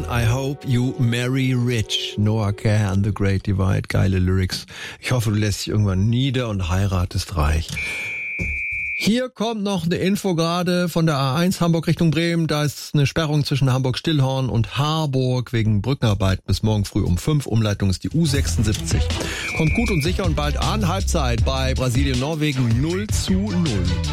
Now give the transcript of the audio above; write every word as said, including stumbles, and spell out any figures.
I hope you marry rich. Noah Kerr and the Great Divide. Geile Lyrics. Ich hoffe, du lässt dich irgendwann nieder und heiratest reich. Hier kommt noch eine Info gerade von der A eins Hamburg Richtung Bremen. Da ist eine Sperrung zwischen Hamburg-Stillhorn und Harburg wegen Brückenarbeit bis morgen früh um fünf. Umleitung ist die U sechsundsiebzig. Kommt gut und sicher und bald an. Halbzeit bei Brasilien-Norwegen null zu null.